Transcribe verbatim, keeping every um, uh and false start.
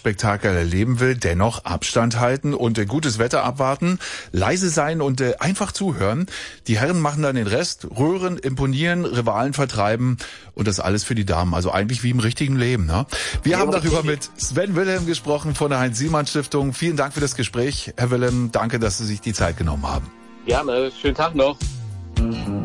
Spektakel erleben will, dennoch Abstand halten und äh, gutes Wetter abwarten, leise sein und äh, einfach zuhören. Die Herren machen dann den Rest, rühren, imponieren, Rivalen vertreiben und das alles für die Damen. Also eigentlich wie im richtigen Leben. Ne? Wir ja, haben darüber mit Sven Wilhelm gesprochen von der Heinz-Sielmann-Stiftung. Vielen Dank für das Gespräch, Herr Wilhelm. Danke, dass Sie sich die Zeit genommen haben. Gerne. Schönen Tag noch.